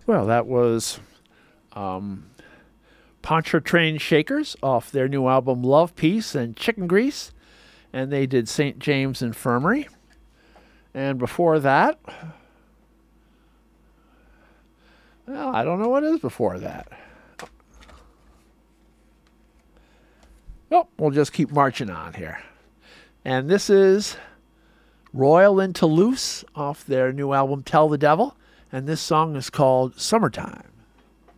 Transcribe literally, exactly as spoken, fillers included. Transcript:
Well, that was um, Pontchartrain Shakers off their new album Love, Peace, and Chicken Grease. And they did Saint James Infirmary. And before that, well, I don't know what is before that. Well, we'll just keep marching on here. And this is Royal and Toulouse off their new album Tell the Devil. And this song is called Summertime.